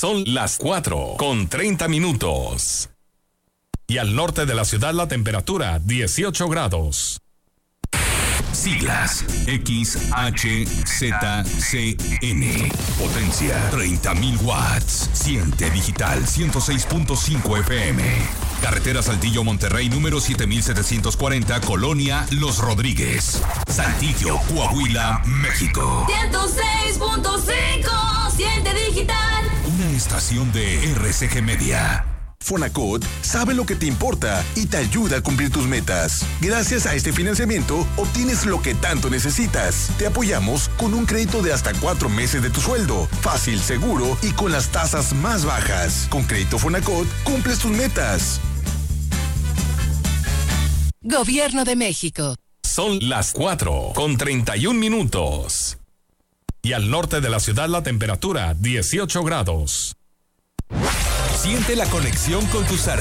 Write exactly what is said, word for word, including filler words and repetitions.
Son las cuatro con treinta minutos. Y al norte de la ciudad la temperatura dieciocho grados. Siglas X H Z C N. Potencia treinta mil watts. Siente digital ciento seis punto cinco F M. Carretera Saltillo Monterrey número siete mil setecientos cuarenta, Colonia Los Rodríguez, Saltillo, Coahuila, México. ciento seis punto cinco. Siente digital. Una estación de R C G Media. Fonacot sabe lo que te importa y te ayuda a cumplir tus metas. Gracias a este financiamiento, obtienes lo que tanto necesitas. Te apoyamos con un crédito de hasta cuatro meses de tu sueldo. Fácil, seguro y con las tasas más bajas. Con Crédito Fonacot, cumples tus metas. Gobierno de México. Son las cuatro con treinta y un minutos. Y al norte de la ciudad la temperatura dieciocho grados. Siente la conexión con tus artistas.